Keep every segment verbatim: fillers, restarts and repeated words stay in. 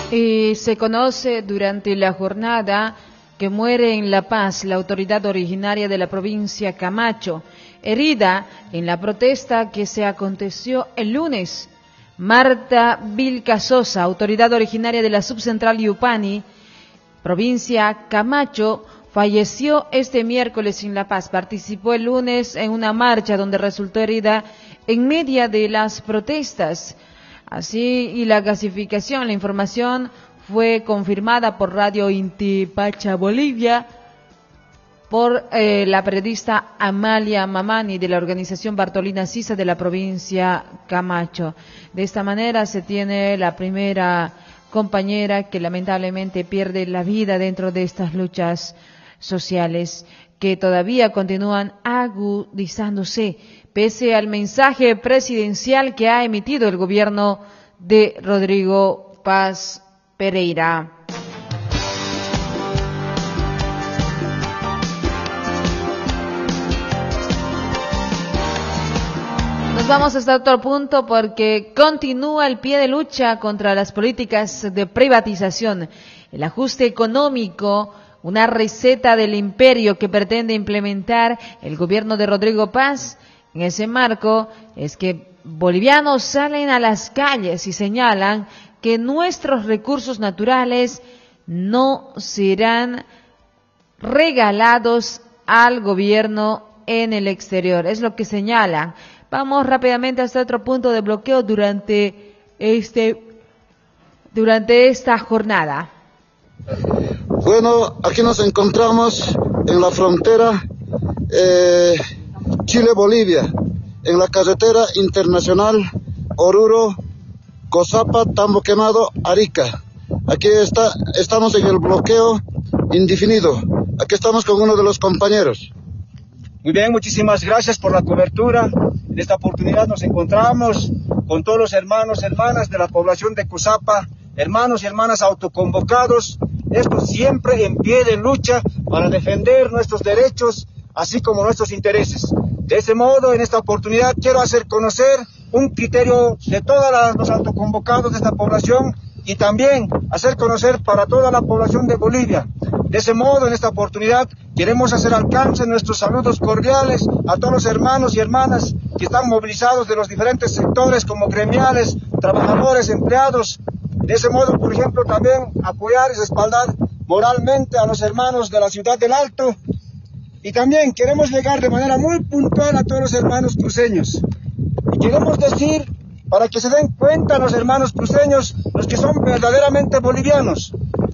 Y se conoce durante la jornada que muere en La Paz la autoridad originaria de la provincia Camacho, herida en la protesta que se aconteció el lunes. Marta Vilca Sosa, autoridad originaria de la subcentral Yupani, provincia Camacho, falleció este miércoles en La Paz. Participó el lunes en una marcha donde resultó herida en medio de las protestas. Así, y la gasificación, la información fue confirmada por Radio Inti Pacha Bolivia, por eh, la periodista Amalia Mamani de la organización Bartolina Sisa de la provincia Camacho. De esta manera se tiene la primera compañera que lamentablemente pierde la vida dentro de estas luchas sociales que todavía continúan agudizándose, pese al mensaje presidencial que ha emitido el gobierno de Rodrigo Paz Pereira. Nos vamos hasta otro punto porque continúa el pie de lucha contra las políticas de privatización, el ajuste económico, una receta del imperio que pretende implementar el gobierno de Rodrigo Paz. En ese marco es que bolivianos salen a las calles y señalan que nuestros recursos naturales no serán regalados al gobierno en el exterior. Es lo que señalan. Vamos rápidamente hasta otro punto de bloqueo durante este durante esta jornada. Bueno, aquí nos encontramos en la frontera eh, Chile-Bolivia, en la carretera internacional Oruro, Cosapa, Tambo Quemado, Arica. Aquí está, estamos en el bloqueo indefinido. Aquí estamos con uno de los compañeros. Muy bien, muchísimas gracias por la cobertura. En esta oportunidad nos encontramos con todos los hermanos, hermanas de la población de Cosapa, hermanos y hermanas autoconvocados, estos siempre en pie de lucha para defender nuestros derechos, así como nuestros intereses. De ese modo, en esta oportunidad quiero hacer conocer un criterio de todos los autoconvocados de esta población y también hacer conocer para toda la población de Bolivia. De ese modo, en esta oportunidad, queremos hacer alcance nuestros saludos cordiales a todos los hermanos y hermanas que están movilizados de los diferentes sectores como gremiales, trabajadores, empleados. De ese modo, por ejemplo, también apoyar y respaldar moralmente a los hermanos de la ciudad del Alto. Y también queremos llegar de manera muy puntual a todos los hermanos cruceños. Y queremos decir, para que se den cuenta los hermanos cruceños, los que son verdaderamente bolivianos,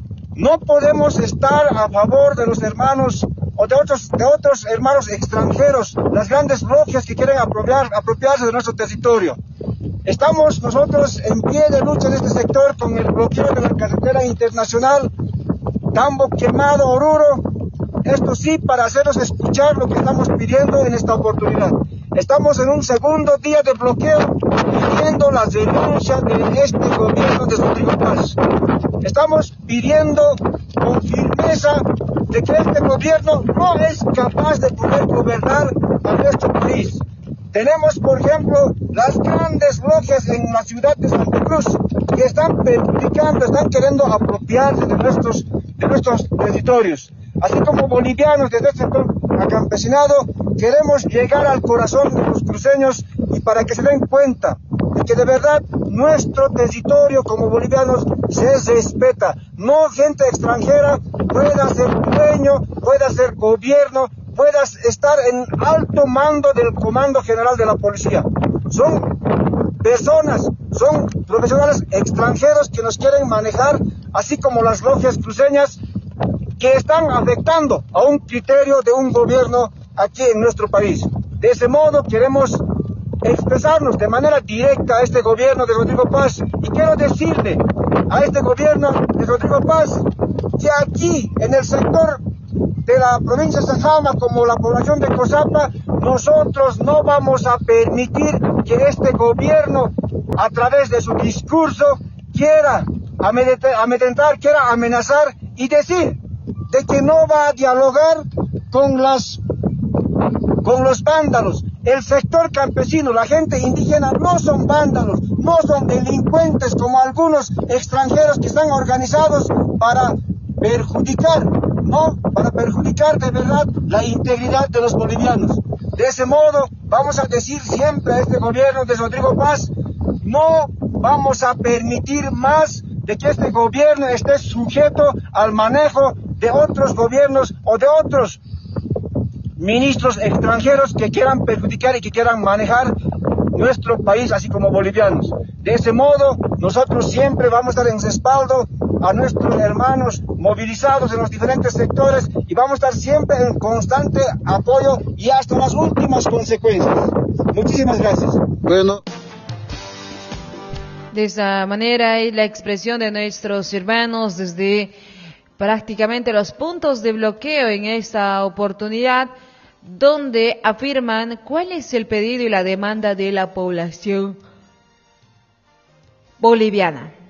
no podemos estar a favor de los hermanos o de otros, de otros hermanos extranjeros, las grandes logias que quieren apropiar, apropiarse de nuestro territorio. Estamos nosotros en pie de lucha en este sector con el bloqueo de la carretera internacional Tambo Quemado, Oruro. Esto sí, para hacernos escuchar lo que estamos pidiendo en esta oportunidad. Estamos en un segundo día de bloqueo pidiendo la denuncia de este gobierno de Rodrigo Paz. Estamos pidiendo con firmeza de que este gobierno no es capaz de poder gobernar a nuestro país. Tenemos, por ejemplo, las grandes logias en la ciudad de Santa Cruz que están perjudicando, están queriendo apropiarse de nuestros, de nuestros territorios. Así como bolivianos desde el sector acampesinado, queremos llegar al corazón de los cruceños y para que se den cuenta de que de verdad nuestro territorio como bolivianos se respeta. No gente extranjera pueda ser dueño, pueda ser gobierno, pueda estar en alto mando del Comando General de la Policía. Son personas, son profesionales extranjeros que nos quieren manejar, así como las logias cruceñas, que están afectando a un criterio de un gobierno aquí en nuestro país. De ese modo queremos expresarnos de manera directa a este gobierno de Rodrigo Paz y quiero decirle a este gobierno de Rodrigo Paz que aquí en el sector de la provincia de Sajama como la población de Cosapa, nosotros no vamos a permitir que este gobierno a través de su discurso quiera amedrentar, quiera amenazar y decir de que no va a dialogar con las con los vándalos. el sector campesino, la gente indígena, no son vándalos, no son delincuentes como algunos extranjeros que están organizados para perjudicar, ¿no? Para perjudicar de verdad la integridad de los bolivianos. De ese modo, vamos a decir siempre a este gobierno de Rodrigo Paz, no vamos a permitir más de que este gobierno esté sujeto al manejo de otros gobiernos o de otros ministros extranjeros que quieran perjudicar y que quieran manejar nuestro país, así como bolivianos. De ese modo, nosotros siempre vamos a estar en respaldo a nuestros hermanos movilizados en los diferentes sectores y vamos a estar siempre en constante apoyo y hasta las últimas consecuencias. Muchísimas gracias. Bueno. De esta manera y la expresión de nuestros hermanos desde prácticamente los puntos de bloqueo en esta oportunidad, donde afirman cuál es el pedido y la demanda de la población boliviana.